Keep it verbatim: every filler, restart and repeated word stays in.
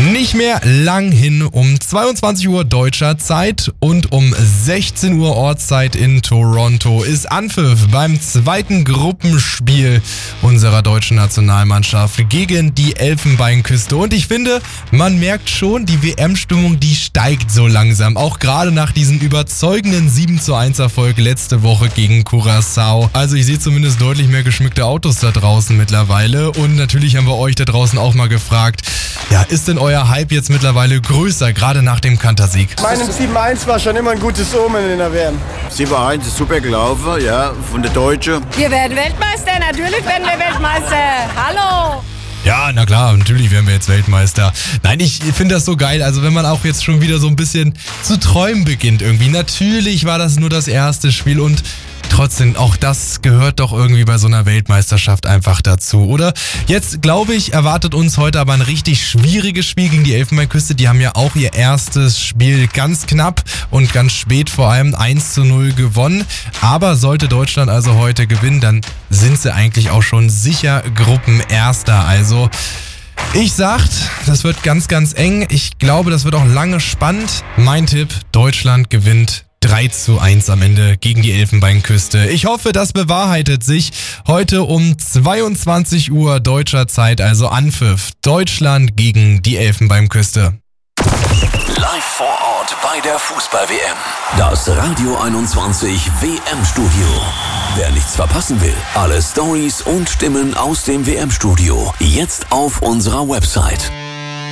Nicht mehr lang hin, um zweiundzwanzig Uhr deutscher Zeit und um sechzehn Uhr Ortszeit in Toronto ist Anpfiff beim zweiten Gruppenspiel unserer deutschen Nationalmannschaft gegen die Elfenbeinküste. Und ich finde, man merkt schon, die W M-Stimmung, die steigt so langsam. Auch gerade nach diesem überzeugenden sieben zu eins Erfolg letzte Woche gegen Curaçao. Also ich sehe zumindest deutlich mehr geschmückte Autos da draußen mittlerweile. Und natürlich haben wir euch da draußen auch mal gefragt, ja, ist denn euer Hype jetzt mittlerweile größer, gerade nach dem Kantersieg? Meinem sieben eins war schon immer ein gutes Omen in der W M. sieben eins ist super gelaufen, ja, von der Deutschen. Wir werden Weltmeister, natürlich werden wir Weltmeister. Hallo! Ja, na klar, natürlich werden wir jetzt Weltmeister. Nein, ich finde das so geil, also wenn man auch jetzt schon wieder so ein bisschen zu träumen beginnt irgendwie. Natürlich war das nur das erste Spiel und trotzdem, auch das gehört doch irgendwie bei so einer Weltmeisterschaft einfach dazu, oder? Jetzt, glaube ich, erwartet uns heute aber ein richtig schwieriges Spiel gegen die Elfenbeinküste. Die haben ja auch ihr erstes Spiel ganz knapp und ganz spät vor allem eins zu null gewonnen. Aber sollte Deutschland also heute gewinnen, dann sind sie eigentlich auch schon sicher Gruppenerster. Also ich sagt, das wird ganz, ganz eng. Ich glaube, das wird auch lange spannend. Mein Tipp, Deutschland gewinnt drei zu eins am Ende gegen die Elfenbeinküste. Ich hoffe, das bewahrheitet sich heute um zweiundzwanzig Uhr deutscher Zeit, also Anpfiff. Deutschland gegen die Elfenbeinküste. Live vor Ort bei der Fußball-W M. Das Radio einundzwanzig W M-Studio. Wer nichts verpassen will, alle Stories und Stimmen aus dem W M-Studio jetzt auf unserer Website.